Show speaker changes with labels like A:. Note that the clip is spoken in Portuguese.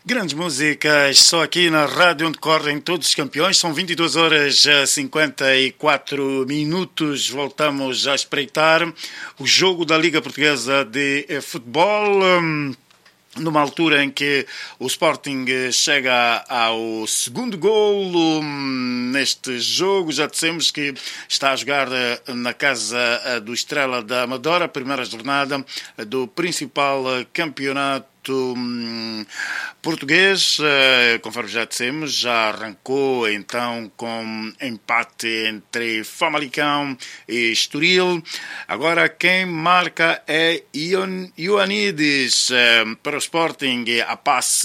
A: Grandes músicas, só aqui na rádio onde correm todos os campeões. São 22 horas e 54 minutos. Voltamos a espreitar o jogo da Liga Portuguesa de Futebol. Numa altura em que o Sporting chega ao segundo golo neste jogo, já dissemos que está a jogar na casa do Estrela da Amadora, primeira jornada do principal campeonato português. Conforme já dissemos, já arrancou então com empate entre Famalicão e Estoril. Agora quem marca é Ioannidis para o Sporting, a passe